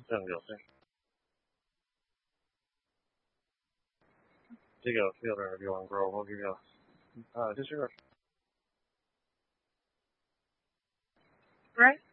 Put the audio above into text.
这样有对。这个 field interview on Grove, we'll give you a disregard. Right?